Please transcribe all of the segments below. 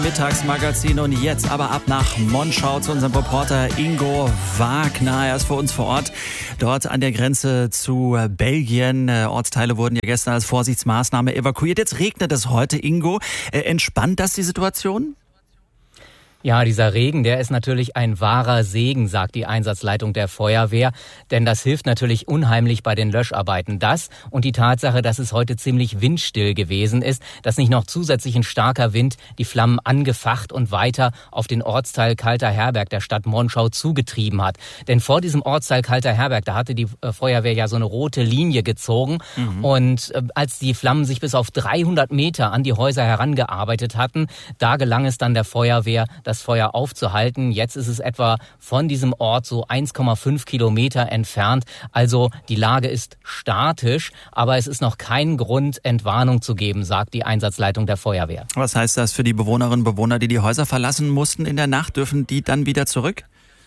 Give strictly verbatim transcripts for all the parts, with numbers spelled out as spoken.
Mittagsmagazin und jetzt aber ab nach Monschau zu unserem Reporter Ingo Wagner. Er ist für uns vor Ort, dort an der Grenze zu Belgien. Ortsteile wurden ja gestern als Vorsichtsmaßnahme evakuiert. Jetzt regnet es heute, Ingo. Entspannt das die Situation? Ja, dieser Regen, der ist natürlich ein wahrer Segen, sagt die Einsatzleitung der Feuerwehr. Denn das hilft natürlich unheimlich bei den Löscharbeiten. Das und die Tatsache, dass es heute ziemlich windstill gewesen ist, dass nicht noch zusätzlich ein starker Wind die Flammen angefacht und weiter auf den Ortsteil Kalter Herberg der Stadt Monschau zugetrieben hat. Denn vor diesem Ortsteil Kalter Herberg, da hatte die Feuerwehr ja so eine rote Linie gezogen. Mhm. Und äh, als die Flammen sich bis auf dreihundert Meter an die Häuser herangearbeitet hatten, da gelang es dann der Feuerwehr, das Feuer aufzuhalten. Jetzt ist es etwa von diesem Ort so eins Komma fünf Kilometer entfernt. Also die Lage ist statisch, aber es ist noch kein Grund, Entwarnung zu geben, sagt die Einsatzleitung der Feuerwehr. Was heißt das für die Bewohnerinnen und Bewohner, die die Häuser verlassen mussten in der Nacht? Dürfen die dann wieder zurück?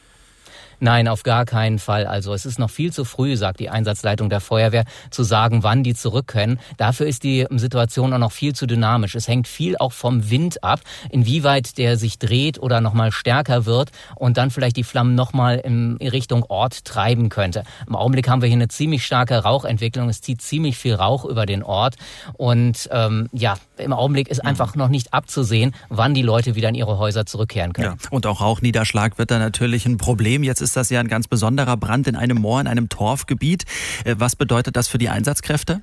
Nein, auf gar keinen Fall. Also es ist noch viel zu früh, sagt die Einsatzleitung der Feuerwehr, zu sagen, wann die zurück können. Dafür ist die Situation auch noch viel zu dynamisch. Es hängt viel auch vom Wind ab, inwieweit der sich dreht oder nochmal stärker wird und dann vielleicht die Flammen nochmal in Richtung Ort treiben könnte. Im Augenblick haben wir hier eine ziemlich starke Rauchentwicklung. Es zieht ziemlich viel Rauch über den Ort. Und ähm, ja, im Augenblick ist einfach noch nicht abzusehen, wann die Leute wieder in ihre Häuser zurückkehren können. Ja, und auch Rauchniederschlag wird da natürlich ein Problem. Jetzt ist das ja ein ganz besonderer Brand in einem Moor, in einem Torfgebiet. Was bedeutet das für die Einsatzkräfte?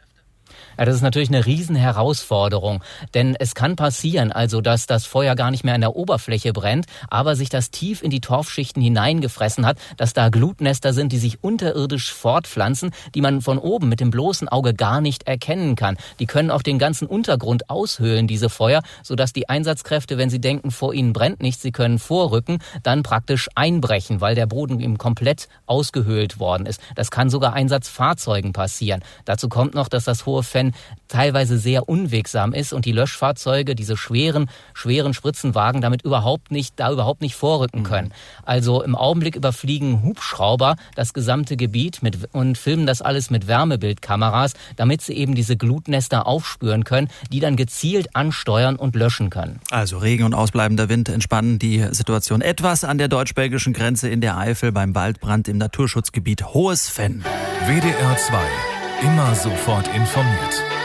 Ja, das ist natürlich eine Riesenherausforderung, denn es kann passieren, also dass das Feuer gar nicht mehr an der Oberfläche brennt, aber sich das tief in die Torfschichten hineingefressen hat, dass da Glutnester sind, die sich unterirdisch fortpflanzen, die man von oben mit dem bloßen Auge gar nicht erkennen kann. Die können auch den ganzen Untergrund aushöhlen, diese Feuer, sodass die Einsatzkräfte, wenn sie denken, vor ihnen brennt nichts, sie können vorrücken, dann praktisch einbrechen, weil der Boden eben komplett ausgehöhlt worden ist. Das kann sogar Einsatzfahrzeugen passieren. Dazu kommt noch, dass das hohe Fenn teilweise sehr unwegsam ist und die Löschfahrzeuge, diese schweren, schweren Spritzenwagen damit überhaupt nicht, da überhaupt nicht vorrücken können. Also im Augenblick überfliegen Hubschrauber das gesamte Gebiet mit, und filmen das alles mit Wärmebildkameras, damit sie eben diese Glutnester aufspüren können, die dann gezielt ansteuern und löschen können. Also Regen und ausbleibender Wind entspannen die Situation etwas an der deutsch-belgischen Grenze in der Eifel beim Waldbrand im Naturschutzgebiet Hohes Fenn. W D R zwei. Immer sofort informiert.